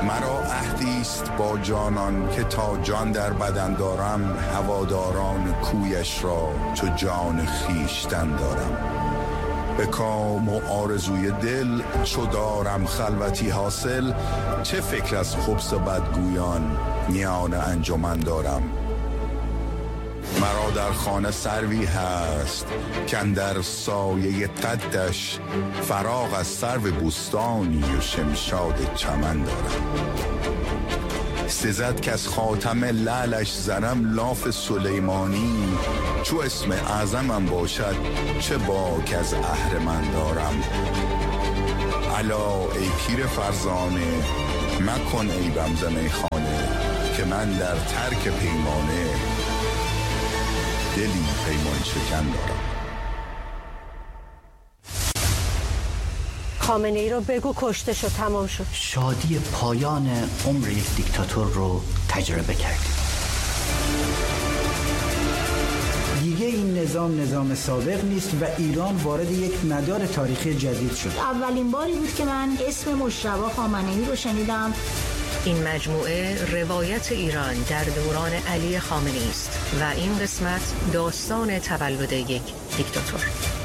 مرا عهدی است با جانان که تا جان در بدن دارم، هواداران کویش را چو جان خیشتن دارم. به کام و آرزوی دل چو دارم خلوتی حاصل، چه فکر از خبث بدگویان میان انجمن دارم. مرا در خانه سروی هست کاندر سایه قدش، فراغ از سرو بوستانی و شمشاد چمن دارم. سزد که از خاتم لعلش زنم لاف سلیمانی، چو اسم اعظمم باشد چه باک از اهرمن دارم. الا ای پیر فرزانه مکن عیبم ز میخانه، که من در ترک پیمانه دلی پیمان شکن دارم. خامنه ای رو بگو کشته شد، تمام شد. شادی پایان عمر یک دیکتاتور رو تجربه کردیم. دیگه این نظام سابق نیست و ایران وارد یک مدار تاریخی جدید شد. اولین باری بود که من اسم مجتبی خامنه‌ای رو شنیدم. این مجموعه روایت ایران در دوران علی خامنه‌ای است و این قسمت داستان تولد یک دیکتاتور.